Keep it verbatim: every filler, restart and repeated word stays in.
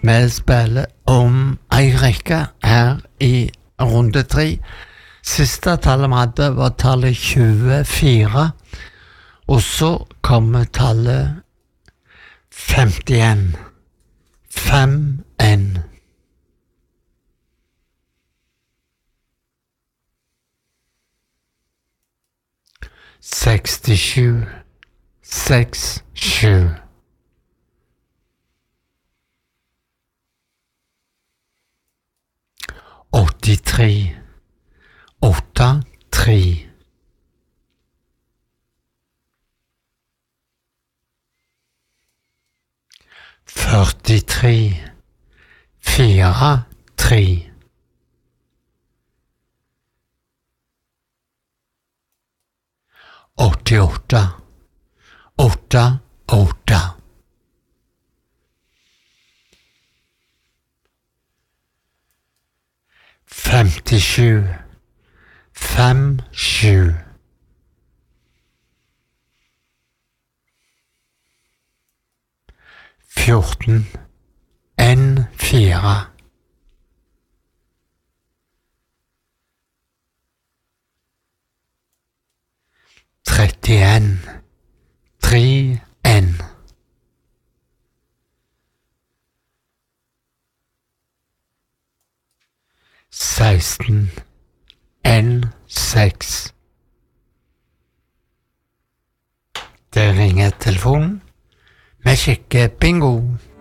Vi spiller om ei rekke her i runde tre. Siste tallet vi hadde var tallet tjuefire, og så kommer tallet femtien. Fem en. Sekstisju. Seks sju. åttitre. Åtte tre. førtitre. Fire tre. åttiåtte. Åtte åtte. Femtisju. Fem sju. Fjorten. En fire. Trettien. Tre en. Seksten. En seks. Det ringer telefonen. Vi kikker bingo.